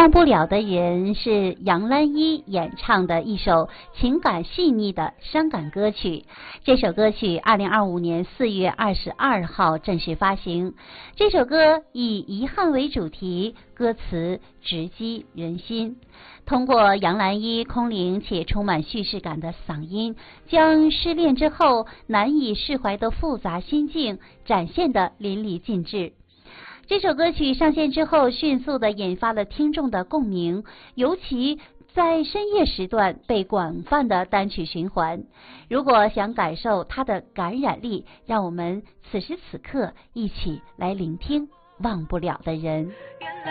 忘不了的人是杨澜依演唱的一首情感细腻的伤感歌曲。这首歌曲2025年4月22号正式发行。这首歌以遗憾为主题，歌词直击人心。通过杨澜依空灵且充满叙事感的嗓音，将失恋之后难以释怀的复杂心境展现得淋漓尽致。这首歌曲上线之后，迅速地引发了听众的共鸣，尤其在深夜时段被广泛的单曲循环。如果想感受它的感染力，让我们此时此刻一起来聆听《忘不了的人》。